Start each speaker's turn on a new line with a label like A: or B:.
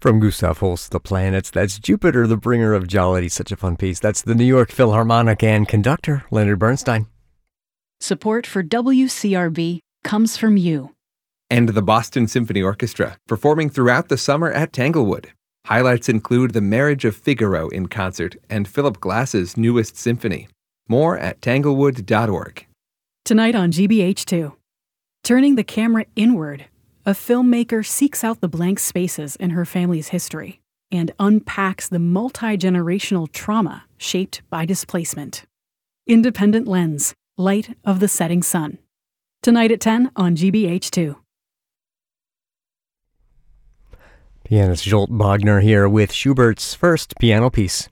A: From Gustav Holst, The Planets, that's Jupiter, the Bringer of Jollity. Such a fun piece. That's the New York Philharmonic and conductor, Leonard Bernstein.
B: Support for WCRB comes from you.
C: And the Boston Symphony Orchestra, performing throughout the summer at Tanglewood. Highlights include The Marriage of Figaro in concert and Philip Glass's newest symphony. More at tanglewood.org.
B: Tonight on GBH2. Turning the camera inward, a filmmaker seeks out the blank spaces in her family's history and unpacks the multi-generational trauma shaped by displacement. Independent Lens, Light of the Setting Sun. Tonight at 10 on GBH2.
A: Pianist Zsolt Bogner here with Schubert's first piano piece.